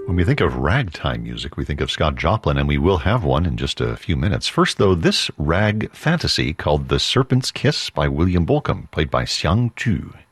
When we think of ragtime music, we think of Scott Joplin, and we will have one in just a few minutes. First, though, this rag fantasy called The Serpent's Kiss by William Bolcom, played by Xiang Chu.